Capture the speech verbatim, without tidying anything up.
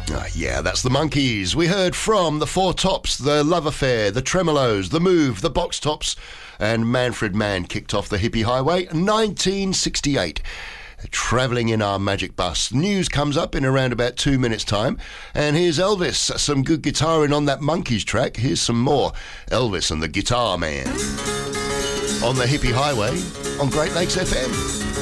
Ah, yeah, that's the Monkees. We heard from the Four Tops, the Love Affair, the Tremolos, the Move, the Box Tops, and Manfred Mann kicked off the Hippie Highway, nineteen sixty-eight. Travelling in our magic bus. News comes up in around about two minutes' time. And here's Elvis. Some good guitaring on that Monkees track. Here's some more. Elvis and the Guitar Man. On the Hippie Highway on Great Lakes F M.